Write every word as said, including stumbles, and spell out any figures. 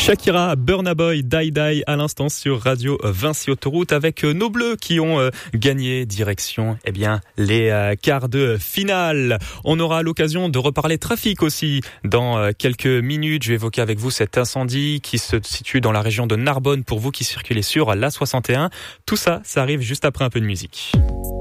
Shakira, Burna Boy, Die Die à l'instant sur Radio Vinci Autoroute avec nos Bleus qui ont euh, gagné direction eh bien les euh, quarts de finale. On aura l'occasion de reparler trafic aussi dans euh, quelques minutes. Je vais évoquer avec vous cet incendie qui se situe dans la région de Narbonne pour vous qui circulez sur l'A soixante et un. Tout ça, ça arrive juste après un peu de musique.